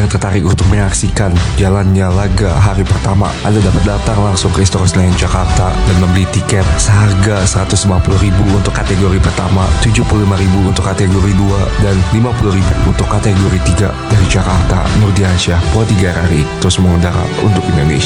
yang tertarik untuk menyaksikan jalannya laga hari pertama, Anda dapat datang langsung ke Istora Senayan Jakarta dan membeli tiket seharga Rp150.000 untuk kategori pertama, Rp75.000 untuk kategori 2, dan Rp50.000 untuk kategori 3 dari Jakarta. Nurdiansyah, Pro 3 RRI, terus mengudara untuk Indonesia.